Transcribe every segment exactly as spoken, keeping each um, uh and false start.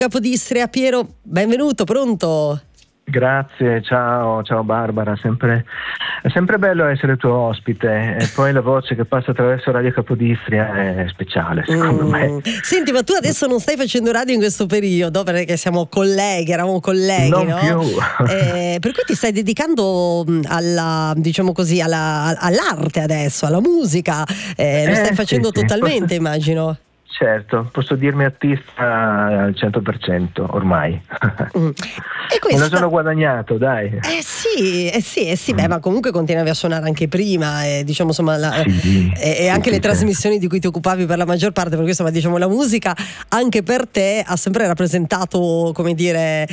Capodistria. Piero, benvenuto, pronto? Grazie, ciao, ciao Barbara, sempre, è sempre bello essere tuo ospite e poi la voce che passa attraverso Radio Capodistria è speciale secondo mm. me. Senti, ma tu adesso non stai facendo radio in questo periodo perché siamo colleghi, eravamo colleghi, non no? più. Eh, per cui ti stai dedicando alla, diciamo così, alla, all'arte adesso, alla musica, eh, lo stai eh, facendo sì, totalmente, sì. immagino. Certo, posso dirmi artista al cento per cento ormai. Mm. E questa... Me lo sono guadagnato, dai. Eh sì, eh sì, eh sì, beh, ma comunque continuavi a suonare anche prima, e diciamo insomma la, sì, e, e anche sì, le sì, trasmissioni di cui ti occupavi per la maggior parte, perché insomma diciamo la musica anche per te ha sempre rappresentato, come dire,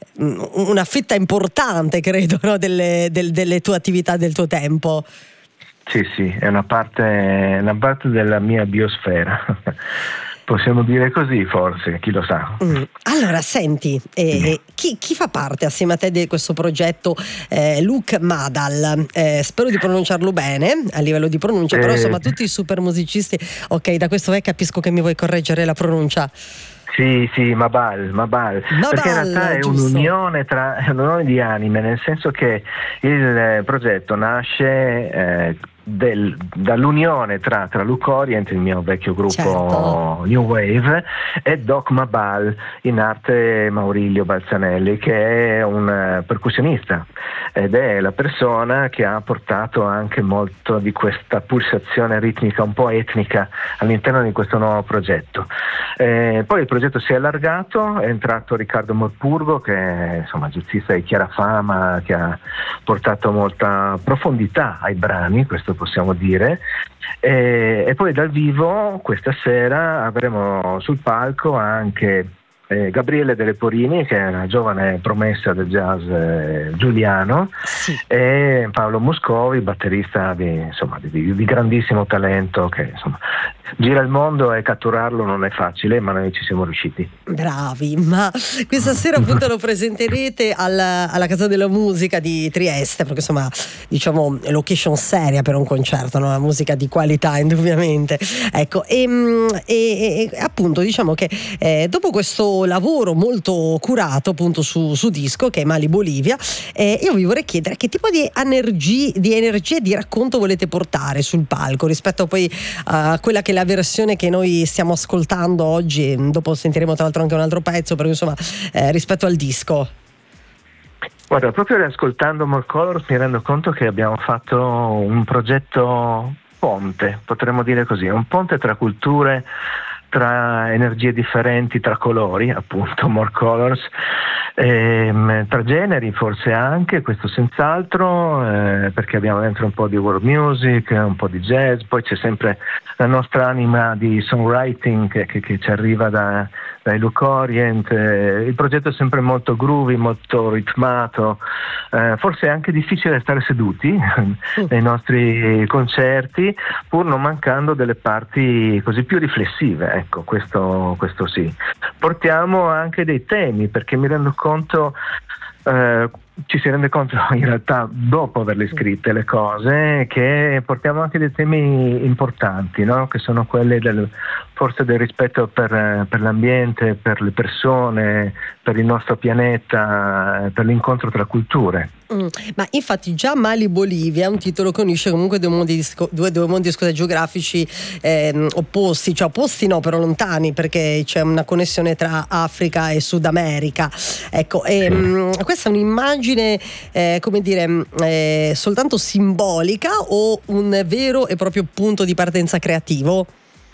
una fetta importante, credo, no? delle, del, delle tue attività, del tuo tempo. Sì, sì, è una parte, una parte della mia biosfera. Possiamo dire così, forse, chi lo sa. Mm. Allora, senti, eh, chi, chi fa parte assieme a te di questo progetto eh, Luke Madal? Eh, spero di pronunciarlo bene a livello di pronuncia, eh. però insomma tutti i super musicisti, ok, da questo capisco che mi vuoi correggere la pronuncia. Sì, sì, Mabal, Mabal, Mabal, perché in realtà è giusto. un'unione tra è un'unione di anime, nel senso che il progetto nasce eh, del, dall'unione tra, tra Luke Orient, il mio vecchio gruppo certo. New Wave, e Doc Mabal, in arte Maurilio Balzanelli, che è un percussionista ed è la persona che ha portato anche molto di questa pulsazione ritmica un po' etnica all'interno di questo nuovo progetto. Eh, poi il progetto si è allargato, è entrato Riccardo Morpurgo, che è insomma jazzista di chiara fama, che ha portato molta profondità ai brani, questo possiamo dire, e, e poi dal vivo questa sera avremo sul palco anche eh, Gabriele De Leporini, che è una giovane promessa del jazz eh, giuliano, sì. e Paolo Muscovi, batterista di, insomma, di, di grandissimo talento, che insomma gira il mondo e catturarlo non è facile, ma noi ci siamo riusciti. Bravi, ma questa sera appunto lo presenterete alla, alla Casa della Musica di Trieste, perché insomma diciamo location seria per un concerto, no? Una musica di qualità indubbiamente. Ecco, e, e, e appunto diciamo che eh, dopo questo lavoro molto curato appunto su, su disco, che è Mali Bolivia, eh, io vi vorrei chiedere che tipo di energie, di energie e di racconto volete portare sul palco rispetto poi a quella che è la versione che noi stiamo ascoltando oggi. Dopo sentiremo tra l'altro anche un altro pezzo, perché insomma eh, rispetto al disco. Guarda, proprio riascoltando More Colors mi rendo conto che abbiamo fatto un progetto ponte, potremmo dire così, un ponte tra culture, tra energie differenti, tra colori, appunto More Colors, ehm, tra generi forse anche, questo senz'altro, eh, perché abbiamo dentro un po' di world music, un po' di jazz, poi c'è sempre la nostra anima di songwriting che, che, che ci arriva da, dai Luke Orient. Eh, il progetto è sempre molto groovy, molto ritmato, eh, forse è anche difficile stare seduti nei nostri concerti, pur non mancando delle parti così più riflessive. Ecco, questo, questo sì. Portiamo anche dei temi, perché mi rendo conto, eh, ci si rende conto in realtà dopo averle scritte le cose, che portiamo anche dei temi importanti, no? Che sono quelli del, forse del rispetto per, per l'ambiente, per le persone, per il nostro pianeta, per l'incontro tra culture. Mm, ma infatti già Mali Bolivia è un titolo che unisce comunque due mondi, due, due mondi scusa, geografici eh, opposti, cioè opposti no, però lontani, perché c'è una connessione tra Africa e Sud America. Ecco, e, mh, questa è un'immagine eh, come dire eh, soltanto simbolica o un vero e proprio punto di partenza creativo?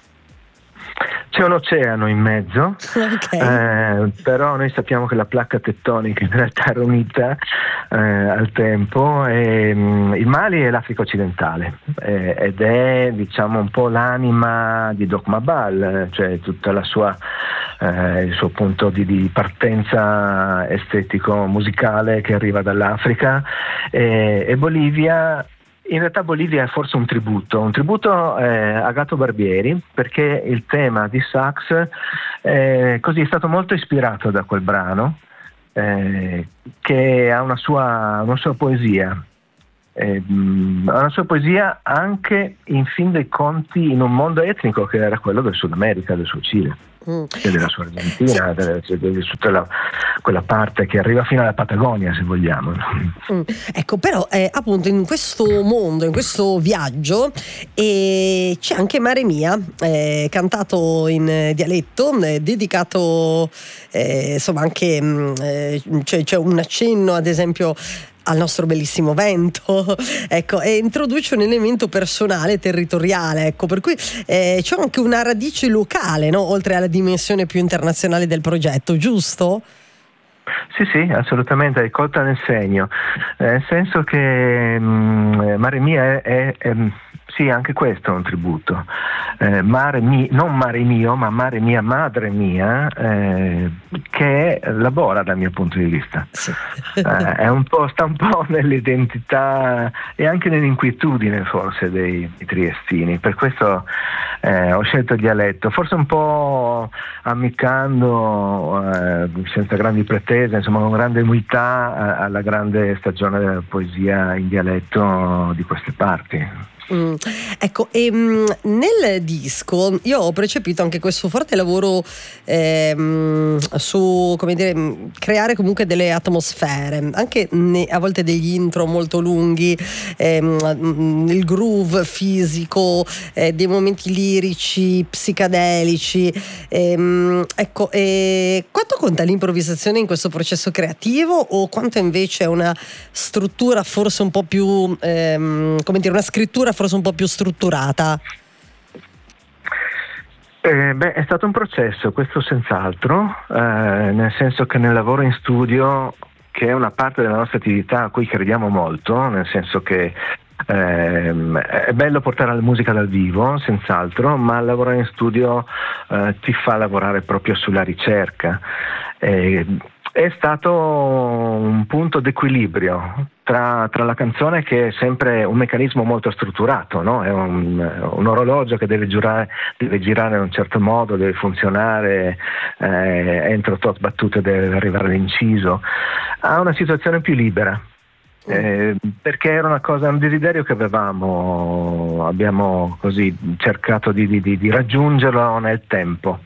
C'è un oceano in mezzo, okay. eh, però noi sappiamo che la placca tettonica in realtà era unita eh, al tempo, e mh, il Mali è l'Africa occidentale eh, ed è diciamo un po' l'anima di Doc Mabal, cioè tutta la sua eh, il suo punto di, di partenza estetico musicale che arriva dall'Africa, e, e Bolivia. In realtà Bolivia è forse un tributo, un tributo eh, a Gato Barbieri, perché il tema di sax eh, così è stato molto ispirato da quel brano, eh, che ha una sua, una sua poesia. eh, una sua poesia anche in fin dei conti in un mondo etnico che era quello del Sud America, del suo Cile, mm. e della sua Argentina, sì. di tutta la, quella parte che arriva fino alla Patagonia, se vogliamo. Mm. Ecco, però eh, appunto in questo mondo, in questo viaggio eh, c'è anche Mare Mia, eh, cantato in dialetto, eh, dedicato eh, insomma anche eh, c'è, c'è un accenno ad esempio al nostro bellissimo vento, ecco, e introduce un elemento personale, territoriale, ecco, per cui eh, c'è anche una radice locale, no? Oltre alla dimensione più internazionale del progetto, giusto? Sì, sì, assolutamente, hai colta nel segno, eh, nel senso che mh, Mare Mia è, è, è sì, anche questo è un tributo. Eh, mare mi, non Mare Mio, ma Mare Mia, Madre Mia, eh, che lavora dal mio punto di vista. Sì. Eh, è un po', sta un po' nell'identità e anche nell'inquietudine forse dei, dei triestini. Per questo eh, ho scelto il dialetto, forse un po' ammiccando, eh, senza grandi pretese, insomma con grande umiltà alla grande stagione della poesia in dialetto di queste parti. Mm. Ecco, e, um, nel disco io ho percepito anche questo forte lavoro ehm, su, come dire, creare comunque delle atmosfere, anche ne, a volte degli intro molto lunghi, ehm, il groove fisico, eh, dei momenti lirici, psicadelici, ehm, ecco, e quanto conta l'improvvisazione in questo processo creativo o quanto invece è una struttura forse un po' più, ehm, come dire, una scrittura forse un po' più strutturata? Eh, beh, è stato un processo, questo senz'altro, eh, nel senso che nel lavoro in studio, che è una parte della nostra attività a cui crediamo molto, nel senso che eh, è bello portare la musica dal vivo, senz'altro, ma lavorare in studio eh, ti fa lavorare proprio sulla ricerca. Eh, È stato un punto d'equilibrio tra, tra la canzone, che è sempre un meccanismo molto strutturato, no? È un, un orologio che deve, giurare, deve girare in un certo modo, deve funzionare, eh, entro tot battute deve arrivare all'inciso, ha una situazione più libera. Eh, perché era una cosa, un desiderio che avevamo, abbiamo così cercato di, di, di raggiungerlo nel tempo.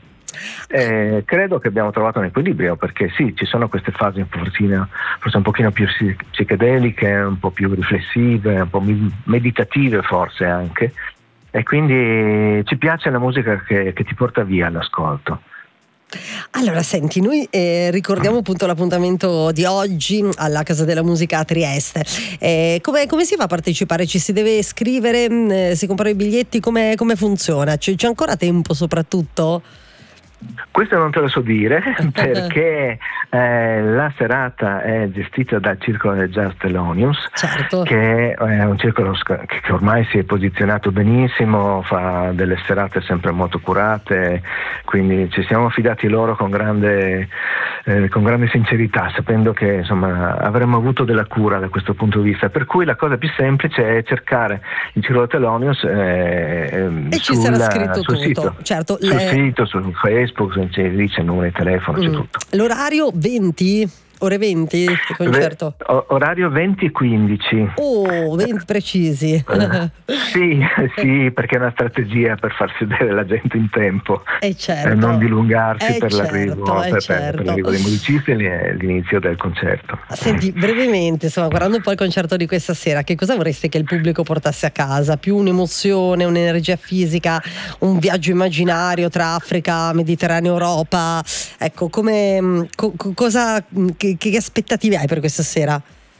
Eh, credo che abbiamo trovato un equilibrio, perché sì, ci sono queste fasi un pochino, forse un pochino più psichedeliche, un po' più riflessive, un po' meditative forse anche, e quindi ci piace la musica che, che ti porta via all'ascolto. Allora senti, noi eh, ricordiamo appunto l'appuntamento di oggi alla Casa della Musica a Trieste. Eh, come, come si fa a partecipare? Ci si deve iscrivere? Eh, si comprano i biglietti? Come, come funziona? C'è, c'è ancora tempo soprattutto? Questo non te lo so dire perché eh, la serata è gestita dal Circolo del Jazz Thelonious, certo. Che è un circolo che ormai si è posizionato benissimo, fa delle serate sempre molto curate, quindi ci siamo affidati loro con grande, eh, con grande sincerità, sapendo che insomma avremmo avuto della cura da questo punto di vista, per cui la cosa più semplice è cercare il Circolo Thelonious eh, e sul, ci sarà scritto sul tutto, sito, certo, sul le... sito, su Facebook, c'è, lì c'è il numero di telefono, c'è mm. tutto. L'orario venti? Ore venti il concerto? O- orario venti e quindici. Oh, venti precisi. Uh, sì, sì, perché è una strategia per far sedere la gente in tempo e certo. e non dilungarsi eh per, certo, l'arrivo, eh per, certo. per l'arrivo dei musicisti e l'inizio del concerto. Senti, brevemente, insomma, guardando un po' il concerto di questa sera, che cosa vorresti che il pubblico portasse a casa? Più un'emozione, un'energia fisica, un viaggio immaginario tra Africa, Mediterraneo, Europa? Ecco, come co- cosa... Che, Che aspettative hai per questa sera?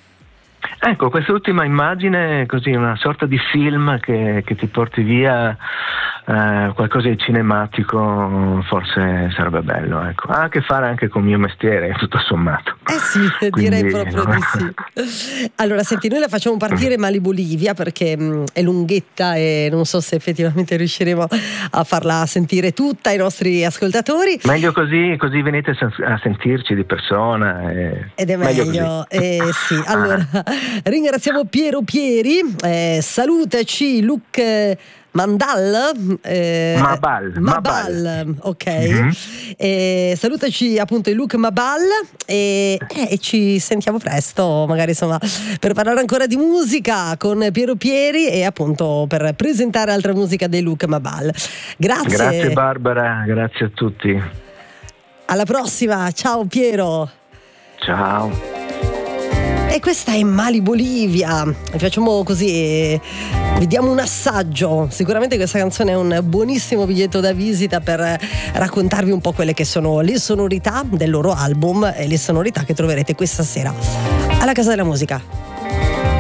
Ecco, quest'ultima immagine, così una sorta di film che, che ti porti via eh, qualcosa di cinematico, forse sarebbe bello, ecco. Ha a che fare anche con il mio mestiere, tutto sommato. Eh sì, Quindi... direi proprio di sì. Allora, senti, noi la facciamo partire Mali Bolivia perché mh, è lunghetta e non so se effettivamente riusciremo a farla sentire tutta ai nostri ascoltatori. Meglio così, così venite a sentirci di persona. E... Ed è meglio, meglio eh, sì. Allora, ah. ringraziamo Piero Pieri, eh, salutaci Luc Mandal? Eh, Mabal, Mabal, Mabal. ok. Mhm. Eh, salutaci appunto il Luc Mabal e, eh, e ci sentiamo presto, magari insomma per parlare ancora di musica con Piero Pieri e appunto per presentare altra musica dei Luc Mabal. Grazie. Grazie Barbara, grazie a tutti. Alla prossima, ciao Piero. Ciao. E questa è Mali Bolivia. Facciamo così, vediamo un assaggio. Sicuramente questa canzone è un buonissimo biglietto da visita per raccontarvi un po' quelle che sono le sonorità del loro album e le sonorità che troverete questa sera alla Casa della Musica.